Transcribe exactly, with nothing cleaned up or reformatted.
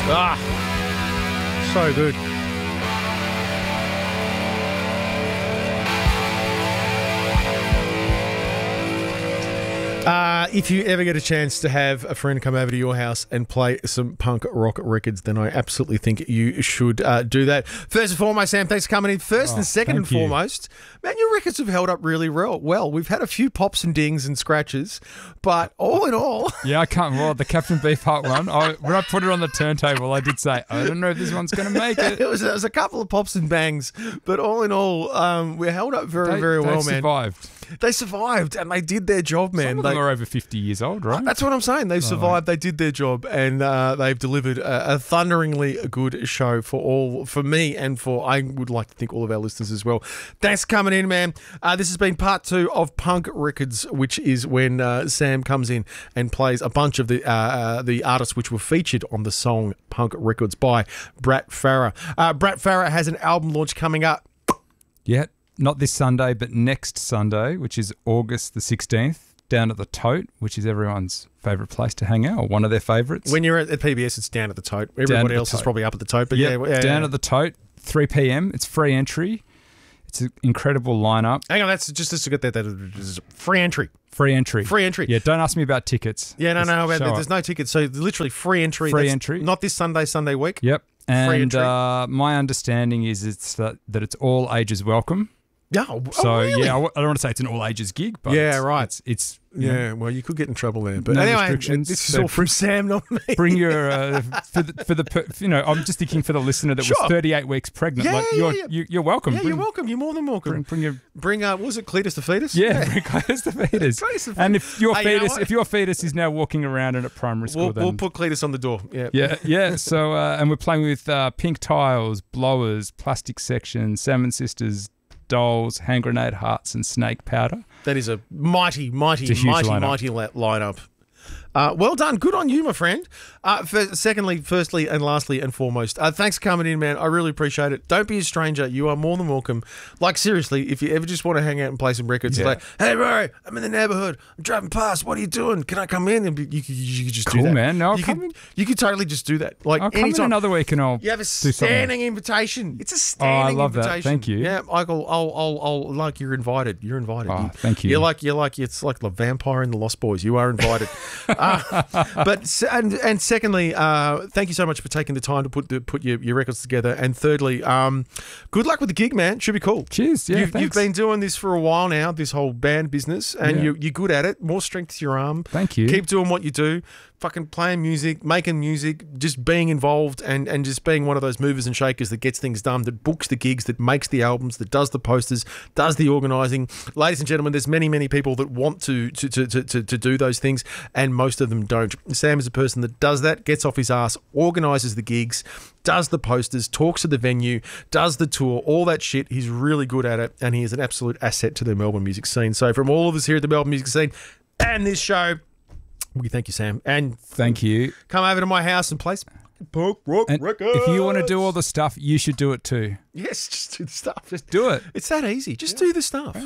Ah, so good. Uh, if you ever get a chance to have a friend come over to your house and play some punk rock records, then I absolutely think you should uh, do that. First and foremost, Sam, thanks for coming in. First Oh, and second and thank you. foremost, man, your records have held up really well. Well, we've had a few pops and dings and scratches, but all in all... Yeah, I can't. Well, the Captain Beefheart one, I, when I put it on the turntable, I did say, I don't know if this one's going to make it. It was, it was a couple of pops and bangs, but all in all, um, we held up very, They, very they well, man. survived. They survived and they did their job, man. Some of They- them are over fifty years old, right? That's what I'm saying. They've survived. They did their job, and uh, they've delivered a, a thunderingly good show for all, for me, and for I would like to think all of our listeners as well. Thanks for coming in, man. Uh, this has been part two of Punk Records, which is when uh, Sam comes in and plays a bunch of the uh, uh, the artists which were featured on the song Punk Records by Brat Farah. Uh, Brat Farah has an album launch coming up. Yeah, not this Sunday, but next Sunday, which is August the sixteenth, down at the Tote, which is everyone's favourite place to hang out, or one of their favourites. When you're at, at P B S, it's down at the Tote. Everybody the else is Tote. probably up at the Tote, but Yep, yeah, yeah, down yeah. at the Tote, three p.m. It's free entry. It's an incredible lineup. Hang on, that's just, just to get that, that is free entry. Free entry. Free entry. Yeah, don't ask me about tickets. Yeah, no, Just no, about show that. up. There's no tickets. So literally free entry. Free That's entry. Not this Sunday, Sunday week. Yep. And entry. uh, my understanding is it's that, that it's all ages welcome. Yeah. Oh, So really? yeah, I, w- I don't want to say it's an all ages gig, but Yeah, it's, right. It's, it's you Yeah, know, well, you could get in trouble there. But No anyway, restrictions. this is So all from Sam, not me. bring your uh, for the, for the per- you know I'm just thinking for the listener that Sure. was thirty-eight weeks pregnant. Yeah, like yeah, you're yeah. You, you're welcome. Yeah, bring, you're welcome. You're more than welcome. Bring, Bring, bring your uh, what was it, Cletus the fetus? yeah, bring Cletus the fetus. Cletus the And if your Hey, you know fetus, what? if your fetus is now walking around in a primary school, We'll, then we'll put Cletus on the door. Yeah. yeah, yeah. So uh, and we're playing with uh, Pink Tiles, Blowers, Plastic Section, Salmon Sisters, Dolls, Hand Grenade Hearts, and Snake Powder. That is a mighty, mighty, It's a huge mighty, lineup. mighty la- lineup. Uh, well done. Good on you, my friend. Uh, for, secondly, firstly, and lastly, and foremost, uh, thanks for coming in, man. I really appreciate it. Don't be a stranger. You are more than welcome. Like, seriously, if you ever just want to hang out and play some records, Yeah. like, hey, bro, I'm in the neighborhood. I'm driving past. What are you doing? Can I come in? And be- you, could- you could just do Cool, that. man. No, I'll you come could, in. you could totally just do that. Like, I'll come in anytime. another week and I'll You have a do something. standing invitation. It's a Oh, I standing love that. invitation. Thank you. Yeah, Michael. I'll, I'll, I'll, like you're invited. You're invited. Oh, You- thank you. You're like, you're like, it's like the vampire in the Lost Boys. You are invited. uh, but s- and and secondly, uh, thank you so much for taking the time to put the, put your, your records together. And thirdly, um, good luck with the gig, man. Should be cool. Cheers. Yeah, you've, you've thanks. been doing this for a while now, this whole band business, and Yeah. you, you're good at it. More strength to your arm. Thank you. Keep doing what you do. Fucking playing music, making music, just being involved, and, and just being one of those movers and shakers that gets things done, that books the gigs, that makes the albums, that does the posters, does the organising. Ladies and gentlemen, there's many, many people that want to to, to, to, to to do those things, and most of them don't. Sam is a person that does that, gets off his ass, organises the gigs, does the posters, talks to the venue, does the tour, all that shit. He's really good at it, and he is an absolute asset to the Melbourne music scene. So from all of us here at the Melbourne music scene and this show, we thank you, Sam. And Thank you. come over to my house and play some punk rock And records. if you want to do all the stuff, you should do it too. Yes, just do the stuff. Just do it. It's that easy. Just do the stuff.